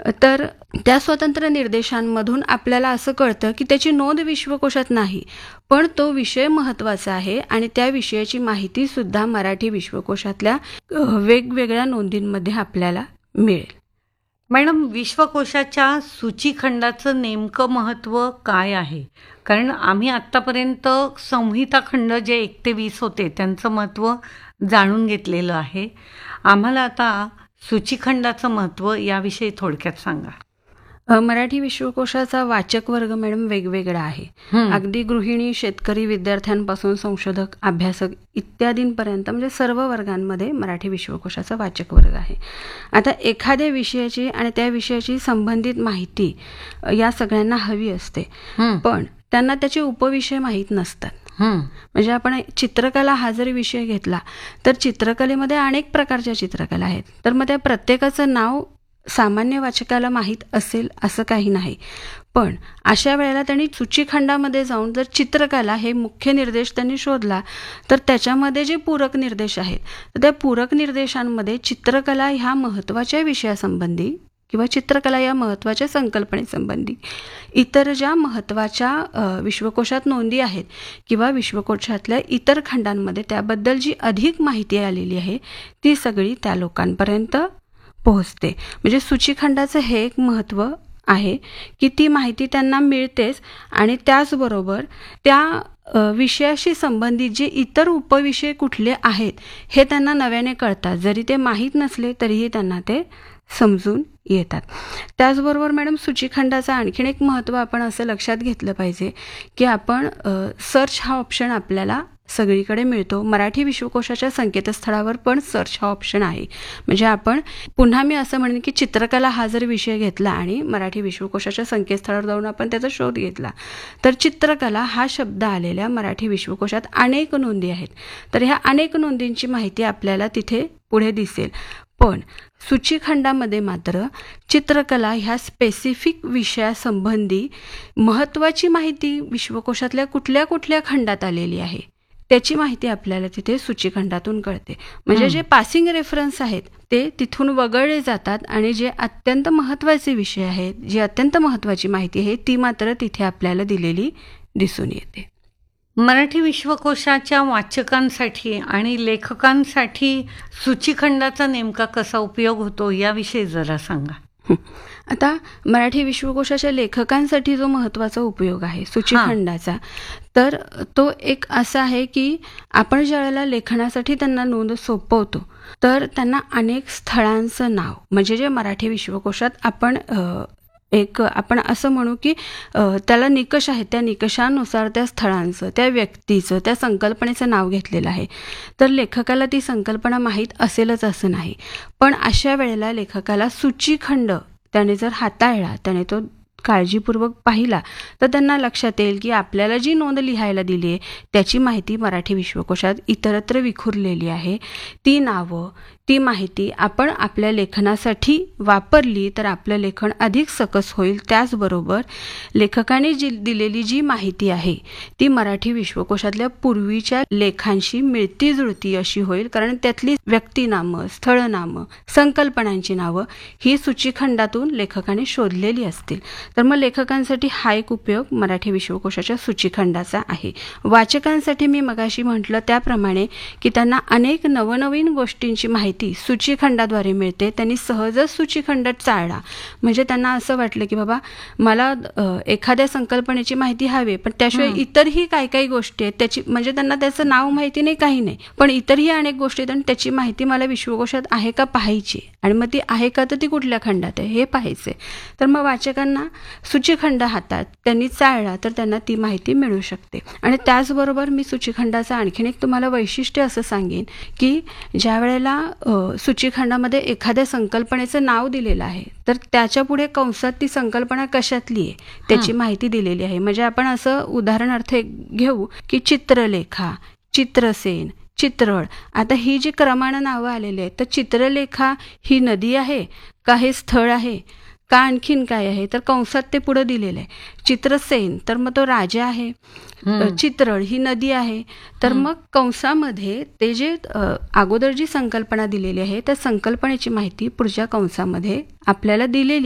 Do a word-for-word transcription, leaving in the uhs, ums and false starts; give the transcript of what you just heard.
तर त्या स्वतंत्र निर्देशांमधून आपल्याला असं कळतं की त्याची नोंद विश्वकोशात नाही, पण तो विषय महत्त्वाचा आहे आणि त्या विषयाची माहितीसुद्धा मराठी विश्वकोशातल्या वेगवेगळ्या नोंदींमध्ये आपल्याला मिळेल. मॅडम, विश्वकोशाच्या सूचीखंडाचं नेमकं महत्त्व काय आहे? कारण आम्ही आत्तापर्यंत संहिता खंड जे एक ते वीस होते त्यांचं महत्त्व जाणून घेतलेलं आहे. आम्हाला आता सूचीखंडाचं महत्त्व याविषयी थोडक्यात सांगा. मराठी विश्वकोशाचा वाचक वर्ग मॅडम वेगवेगळा आहे. अगदी गृहिणी, शेतकरी, विद्यार्थ्यांपासून संशोधक, अभ्यासक इत्यादींपर्यंत म्हणजे सर्व वर्गांमध्ये मराठी विश्वकोशाचा वाचक वर्ग आहे. आता एखाद्या विषयाची आणि त्या विषयाची संबंधित माहिती या सगळ्यांना हवी असते, पण त्यांना त्याचे उपविषय माहीत नसतात. म्हणजे आपण चित्रकला हा जरी विषय घेतला तर चित्रकलेमध्ये अनेक प्रकारच्या चित्रकला आहेत, तर मग त्या प्रत्येकाचं नाव सामान्य वाचकाला माहीत असेल असं काही नाही. पण अशा वेळेला त्यांनी सूचीखंडामध्ये जाऊन जर चित्रकला हे मुख्य निर्देश त्यांनी शोधला तर त्याच्यामध्ये जे पूरक निर्देश आहेत तर त्या पूरक निर्देशांमध्ये चित्रकला ह्या महत्त्वाच्या विषयासंबंधी किंवा चित्रकला या महत्त्वाच्या संकल्पनेसंबंधी इतर ज्या महत्त्वाच्या विश्वकोशात नोंदी आहेत किंवा विश्वकोशातल्या इतर खंडांमध्ये त्याबद्दल जी अधिक माहिती आलेली आहे ती सगळी त्या लोकांपर्यंत पोहोचते. म्हणजे सूचीखंडाचं हे एक महत्त्व आहे की ती माहिती त्यांना मिळतेच आणि त्याचबरोबर त्या विषयाशी संबंधित जे इतर उपविषय कुठले आहेत हे त्यांना नव्याने कळतात. जरी ते माहीत नसले तरीही त्यांना ते समजून येतात. त्याचबरोबर मॅडम सूचीखंडाचं आणखीन एक महत्त्व आपण असं लक्षात घेतलं पाहिजे की आपण सर्च हा ऑप्शन आपल्याला सगळीकडे मिळतो. मराठी विश्वकोशाच्या संकेतस्थळावर पण सर्च हा ऑप्शन आहे. म्हणजे आपण पुन्हा मी असं म्हणेन की चित्रकला हा जर विषय घेतला आणि मराठी विश्वकोशाच्या संकेतस्थळावर जाऊन आपण त्याचा शोध घेतला तर चित्रकला हा शब्द आलेल्या मराठी विश्वकोशात अनेक नोंदी आहेत. तर ह्या अनेक नोंदींची माहिती आपल्याला तिथे पुढे दिसेल. पण सूचीखंडामध्ये मात्र चित्रकला ह्या स्पेसिफिक विषयासंबंधी महत्त्वाची माहिती विश्वकोशातल्या कुठल्या कुठल्या खंडात आलेली आहे त्याची माहिती आपल्याला तिथे सूचीखंडातून कळते. म्हणजे जे पासिंग रेफरन्स आहेत ते तिथून वगळले जातात आणि जे अत्यंत महत्त्वाचे विषय आहेत, जी अत्यंत महत्त्वाची माहिती आहे ती मात्र तिथे आपल्याला दिलेली दिसून येते. मराठी विश्वकोशाच्या वाचकांसाठी आणि लेखकांसाठी सूचीखंडाचा नेमका कसा उपयोग होतो याविषयी जरा सांगा. आता मराठी विश्वकोशाच्या लेखकांसाठी जो महत्त्वाचा उपयोग आहे सूचीखंडाचा तर तो एक असा आहे की आपण ज्या वेळेला लेखनासाठी त्यांना नोंद सोपवतो तर त्यांना अनेक स्थळांचं नाव म्हणजे जे मराठी विश्वकोशात आपण एक आपण असं म्हणू की त्याला निकष आहेत, त्या निकषानुसार त्या स्थळांचं, त्या व्यक्तीचं, त्या संकल्पनेचं नाव घेतलेलं आहे. तर लेखकाला ती संकल्पना माहीत असेलच असं नाही, पण अशा वेळेला लेखकाला सूचीखंड त्याने जर हाताळला, त्याने तो काळजीपूर्वक पाहिला तर त्यांना लक्षात येईल की आपल्याला जी नोंद लिहायला दिली आहे त्याची माहिती मराठी विश्वकोशात इतरत्र विखुरलेली आहे. ती नावं, ती माहिती आपण आपल्या लेखनासाठी वापरली तर आपलं लेखन अधिक सकस होईल. त्याचबरोबर लेखकाने जी दिलेली जी माहिती आहे ती मराठी विश्वकोशातल्या पूर्वीच्या लेखांशी मिळती जुळती अशी होईल, कारण त्यातली व्यक्तिनामं, स्थळनामं, संकल्पनांची नावं ही सूचीखंडातून लेखकाने शोधलेली असतील. तर मग लेखकांसाठी हा एक उपयोग मराठी विश्वकोशाच्या सूचीखंडाचा आहे. वाचकांसाठी मी मगाशी म्हटलं त्याप्रमाणे की त्यांना अनेक नवनवीन गोष्टींची माहिती सूचीखंडाद्वारे मिळते. त्यांनी सहजच सूचीखंड चाळला म्हणजे त्यांना असं वाटलं की बाबा मला एखाद्या संकल्पनेची माहिती हवी पण त्याशिवाय इतरही काही काही गोष्टी आहेत त्याची म्हणजे त्यांना त्याचं नाव माहिती नाही, काही नाही, पण इतरही अनेक गोष्टी आहेत आणि त्याची माहिती मला विश्वकोशात आहे का पाहायची आणि मग ती आहे का तर ती कुठल्या खंडात आहे हे पाहायचे. तर मग वाचकांना सूचीखंड हातात त्यांनी चाळला तर त्यांना ती माहिती मिळू शकते. आणि त्याचबरोबर मी सूचीखंडाचं आणखीन एक तुम्हाला वैशिष्ट्य असं सांगेन की ज्या वेळेला सूचीखंडामध्ये एखाद्या संकल्पनेचं नाव दिलेलं आहे तर त्याच्या पुढे कंसात ती संकल्पना कशातली आहे त्याची माहिती दिलेली आहे. म्हणजे आपण असं उदाहरणार्थ घेऊ की चित्रलेखा, चित्रसेन, चित्रळ. आता ही जी क्रमानं नावं आलेली आहेत तर चित्रलेखा ही नदी आहे का हे स्थळ आहे का आणखीन काय आहे तर कंसात ते पुढं दिलेलं आहे. चित्रसेन तर मग तो राजा आहे, चित्रळ ही नदी आहे तर मग कंसामध्ये ते जे अगोदर जी संकल्पना दिलेली आहे त्या संकल्पनेची माहिती पुढच्या कंसामध्ये आपल्याला दिलेली